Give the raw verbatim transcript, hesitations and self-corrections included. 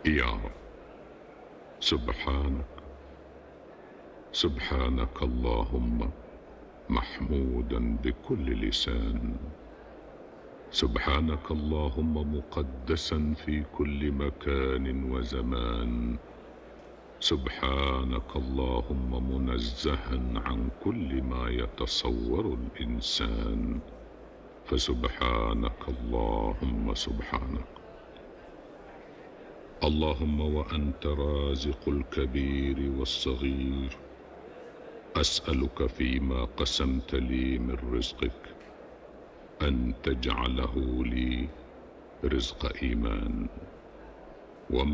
يا رب، سبحانك سبحانك اللهم محمودا بكل لسان، سبحانك اللهم مقدسا في كل مكان وزمان، سبحانك اللهم منزها عن كل ما يتصور الإنسان، فسبحانك اللهم سبحانك. اللهم وأنت رازق الكبير والصغير، أسألك فيما قسمت لي من رزقك أن تجعله لي رزق إيمان،